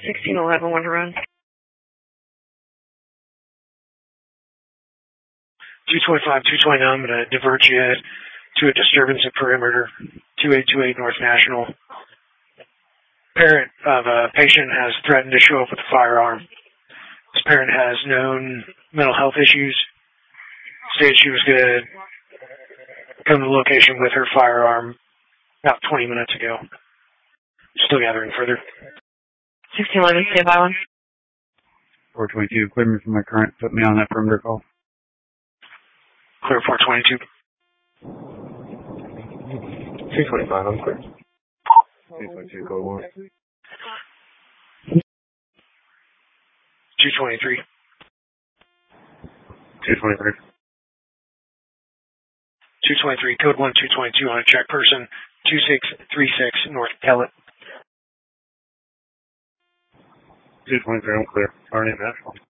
1611, one to run. 225, 229, I'm going to divert you to a disturbance at perimeter, 2828 North National. Parent of a patient has threatened to show up with a firearm. This parent has known mental health issues. Stated she was going to come to the location with her firearm about 20 minutes ago. Still gathering further. 1611, stand by one. 422, clear me from my current. Put me on that perimeter call. Clear 422. 225, I'm clear. 222, code 1. 223. 223. 223, code 1, 222 on a check person, 2636 North Pellet. 223, I'm clear. RNA National.